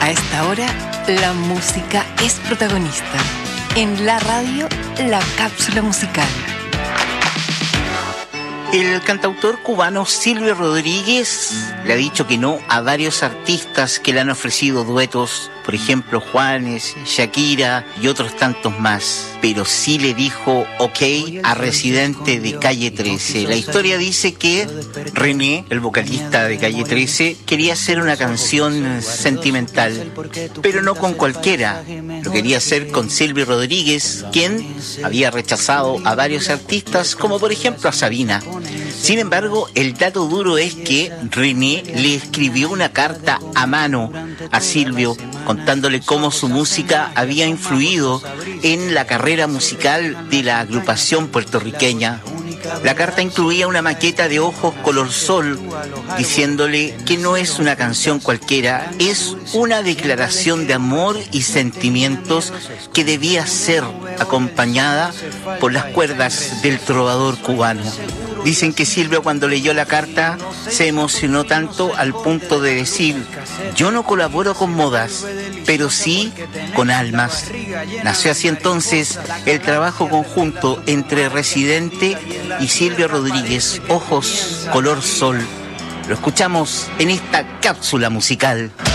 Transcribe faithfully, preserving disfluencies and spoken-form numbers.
A esta hora, la música es protagonista. En la radio, la cápsula musical. El cantautor cubano Silvio Rodríguez le ha dicho que no a varios artistas que le han ofrecido duetos, por ejemplo Juanes, Shakira y otros tantos más, pero sí le dijo ok a Residente de Calle trece. La historia dice que René, el vocalista de Calle trece, quería hacer una canción sentimental, pero no con cualquiera. Lo quería hacer con Silvio Rodríguez, quien había rechazado a varios artistas, como por ejemplo a Sabina. Sin embargo, el dato duro es que René le escribió una carta a mano a Silvio, contándole cómo su música había influido en la carrera musical de la agrupación puertorriqueña. La carta incluía una maqueta de Ojos color sol, diciéndole que no es una canción cualquiera, es una declaración de amor y sentimientos que debía ser acompañada por las cuerdas del trovador cubano. Dicen que Silvio, cuando leyó la carta, se emocionó tanto al punto de decir: yo no colaboro con modas, pero sí con almas. Nació así entonces el trabajo conjunto entre Residente y Silvio Rodríguez, Ojos color sol. Lo escuchamos en esta cápsula musical.